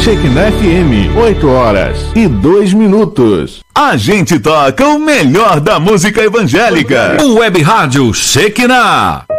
Shekinah FM, 8h02. A gente toca o melhor da música evangélica. O Web Rádio Shekinah.